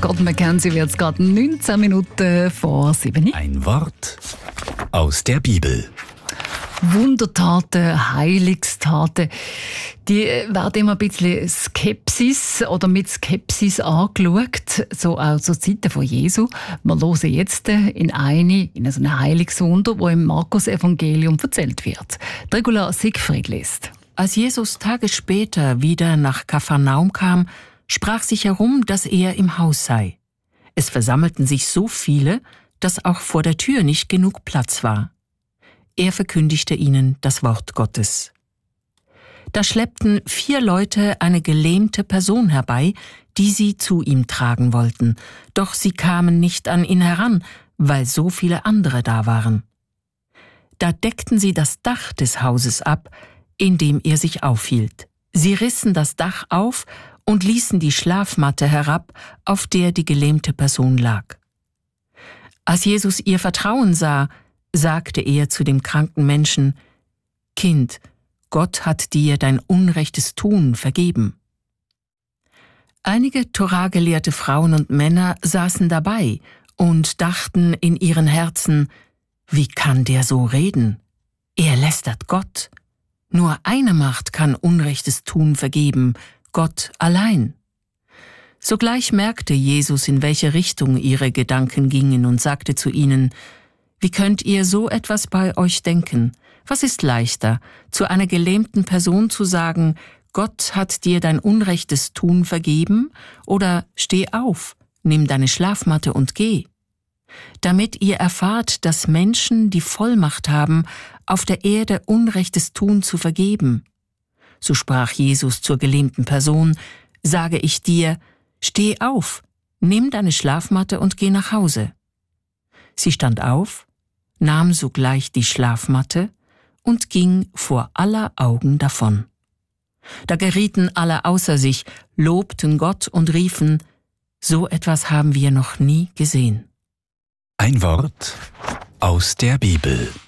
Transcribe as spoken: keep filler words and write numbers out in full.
Scott McKenzie wird es gerade neunzehn Minuten vor sieben. Ein Wort aus der Bibel. Wundertaten, Heilungstaten, die werden immer ein bisschen Skepsis oder mit Skepsis angeschaut, so auch zur Zeit von Jesu. Wir hören jetzt in eine, in so ein Heilungswunder, wo im Markus-Evangelium erzählt wird. Regula Siegfried liest. Als Jesus Tage später wieder nach Kapharnaum kam, sprach sich herum, dass er im Haus sei. Es versammelten sich so viele, dass auch vor der Tür nicht genug Platz war. Er verkündigte ihnen das Wort Gottes. Da schleppten vier Leute eine gelähmte Person herbei, die sie zu ihm tragen wollten, doch sie kamen nicht an ihn heran, weil so viele andere da waren. Da deckten sie das Dach des Hauses ab, in dem er sich aufhielt. Sie rissen das Dach auf und ließen die Schlafmatte herab, auf der die gelähmte Person lag. Als Jesus ihr Vertrauen sah, sagte er zu dem kranken Menschen: Kind, Gott hat dir dein unrechtes Tun vergeben. Einige Toragelehrte Frauen und Männer saßen dabei und dachten in ihren Herzen: Wie kann der so reden? Er lästert Gott. Nur eine Macht kann unrechtes Tun vergeben, Gott allein. Sogleich merkte Jesus, in welche Richtung ihre Gedanken gingen, und sagte zu ihnen: Wie könnt ihr so etwas bei euch denken? Was ist leichter, zu einer gelähmten Person zu sagen: Gott hat dir dein unrechtes Tun vergeben, oder steh auf, nimm deine Schlafmatte und geh? Damit ihr erfahrt, dass Menschen die Vollmacht haben, auf der Erde unrechtes Tun zu vergeben. So sprach Jesus zur gelähmten Person: Sage ich dir, steh auf, nimm deine Schlafmatte und geh nach Hause. Sie stand auf, nahm sogleich die Schlafmatte und ging vor aller Augen davon. Da gerieten alle außer sich, lobten Gott und riefen: So etwas haben wir noch nie gesehen. Ein Wort aus der Bibel.